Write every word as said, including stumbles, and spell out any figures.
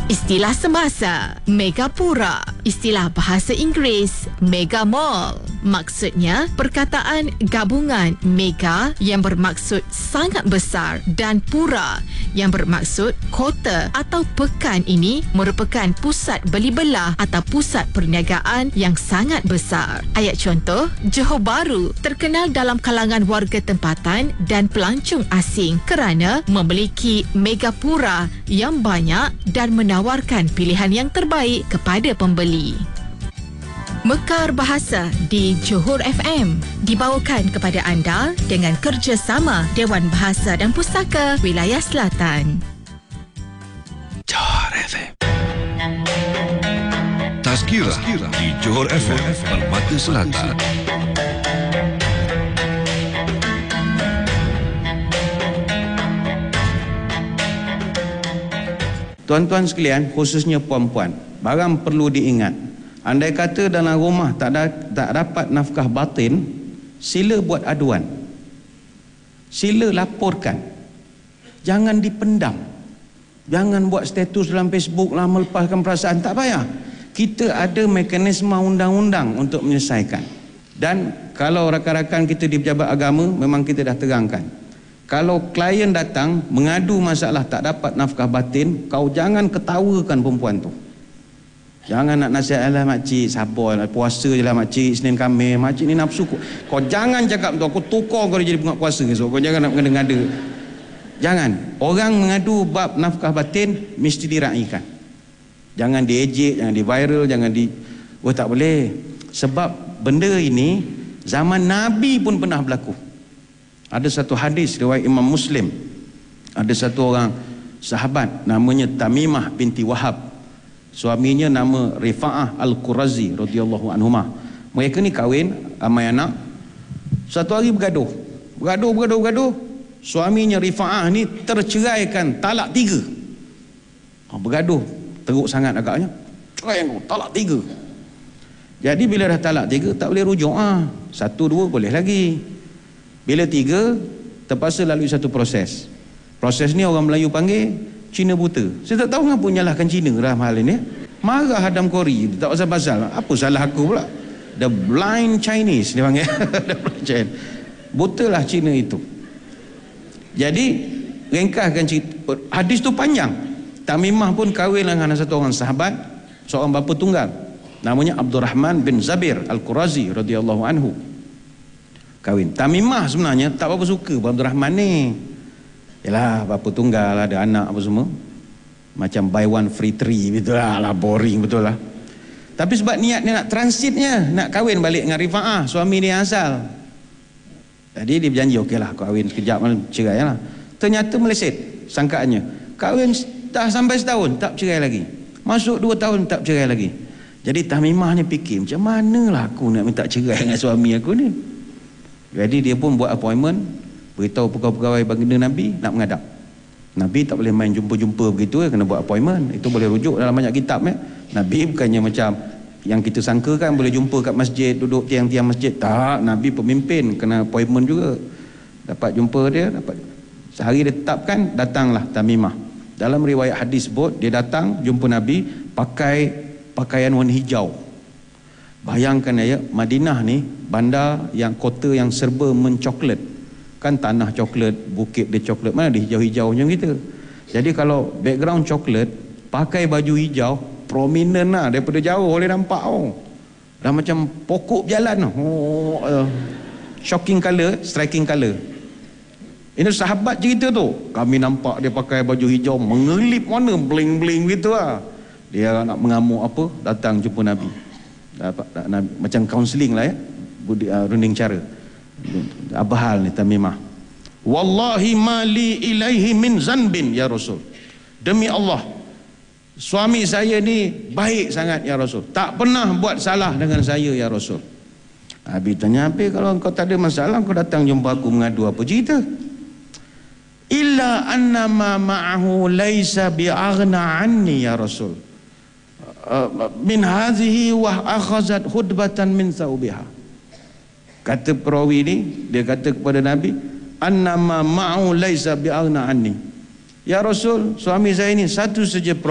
Istilah semasa, Megapura. Istilah bahasa Inggeris, Mega Mall. Maksudnya, perkataan gabungan mega yang bermaksud sangat besar dan pura yang bermaksud kota atau pekan ini merupakan pusat beli belah atau pusat perniagaan yang sangat besar. Ayat contoh, Johor Bahru terkenal dalam kalangan warga tempatan dan pelancong asing kerana memiliki megapura yang banyak dan menawarkan pilihan yang terbaik kepada pembeli. Mekar Bahasa di Johor F M dibawakan kepada anda dengan kerjasama Dewan Bahasa dan Pustaka Wilayah Selatan. Johor F M. Tazkirah di Johor F M Permata Selatan. Tuan-tuan sekalian, khususnya puan-puan, barang perlu diingat. Andai kata dalam rumah tak, da, tak dapat nafkah batin, sila buat aduan. Sila laporkan. Jangan dipendam. Jangan buat status dalam Facebook lah, melepaskan perasaan. Tak payah. Kita ada mekanisme undang-undang untuk menyelesaikan. Dan kalau rakan-rakan kita di pejabat agama, memang kita dah terangkan. Kalau klien datang mengadu masalah tak dapat nafkah batin, kau jangan ketawakan perempuan tu. Jangan nak nasihat, alah makcik sabar lah, puasa je lah makcik, Senin Khamis, makcik ni nafsu. Kau jangan cakap tu, aku tukar kau jadi pengat puasa esok. Kau jangan nak mengada-ngada. Jangan. Orang mengadu bab nafkah batin mesti diraikan. Jangan diejek, jangan di viral, jangan di oh tak boleh. Sebab benda ini zaman Nabi pun pernah berlaku. Ada satu hadis riwayat Imam Muslim. Ada satu orang sahabat namanya Tamimah binti Wahab. Suaminya nama Rifa'ah Al-Qurazi radhiyallahu anhumah. Mereka ni kahwin, ramai anak. Satu hari bergaduh. Bergaduh, bergaduh, bergaduh. Suaminya Rifa'ah ni terceraikan talak tiga. Bergaduh, teruk sangat agaknya. Cerai aku, talak tiga. Jadi bila dah talak tiga, tak boleh rujuk. Ah, satu, dua boleh lagi. Bila tiga, terpaksa lalui satu proses. Proses ni orang Melayu panggil Cina buta. Saya tak tahu kenapa menyalahkan Cina dalam hal ini. Marah Adam Kori, tak pasal-pasal. Apa salah aku pula? The blind Chinese dia panggil. The blind Chinese. Butalah Cina itu. Jadi ringkaskan cerita, hadis tu panjang. Tamimah pun kahwin dengan satu orang sahabat, seorang bapa tunggal. Namanya Abdul Rahman bin Zabir Al-Qurazi radhiyallahu anhu. Kahwin. Tamimah sebenarnya tak apa suka Abdul Rahman ni. Yalah, bapa tunggal, ada anak apa semua. Macam buy one free three betul lah, lah boring betul lah. Tapi sebab niat dia nak transitnya, nak kahwin balik dengan Rifa'ah, suami dia asal. Jadi dia berjanji, okey lah kahwin sekejap cerai lah. Ternyata meleset sangkaannya. Kahwin dah sampai setahun, tak cerai lagi. Masuk dua tahun, tak cerai lagi. Jadi Tamimah ni fikir, macam manalah aku nak minta cerai dengan suami aku ni. Jadi dia pun buat appointment, beritahu pegawai-pegawai baginda Nabi nak menghadap. Nabi tak boleh main jumpa-jumpa begitu, eh, kena buat appointment. Itu boleh rujuk dalam banyak kitab. Eh. Nabi bukannya macam yang kita sangka kan boleh jumpa kat masjid, duduk tiang-tiang masjid. Tak, Nabi pemimpin, kena appointment juga. Dapat jumpa dia, dapat. Sehari dia tetapkan, datanglah Tamimah. Dalam riwayat hadis sebut, dia datang jumpa Nabi pakai pakaian warna hijau. Bayangkan ya, Madinah ni bandar yang kota yang serba mencoklat. Kan tanah coklat, bukit dia coklat, mana ada hijau-hijau macam kita. Jadi kalau background coklat, pakai baju hijau, prominent lah, daripada jauh boleh nampak. Oh. Dah macam pokok berjalan. Oh, uh, shocking colour, striking colour. Ini sahabat cerita tu. Kami nampak dia pakai baju hijau, mengelip mana, bling-bling gitu lah. Dia nak mengamuk apa, datang jumpa Nabi. Dapat, Nabi macam counselling lah ya, budi, uh, runding cara. Apa hal ni Tamimah? Wallahi mali ilaihi min zanbin ya Rasul. Demi Allah, suami saya ni baik sangat ya Rasul. Tak pernah buat salah dengan saya ya Rasul. Nabi tanya, apa kalau kau tak ada masalah, kau datang jumpa aku mengadu apa cerita? Illa annama ma'ahu laisa bi'aghna anni ya Rasul. Uh, min hadhihi wa akhazat hudbatan min thawbiha. Kata perawi ni, dia kata kepada Nabi, annama ma'u laisa bi'aghna anni. Ya Rasul, suami saya ni satu saja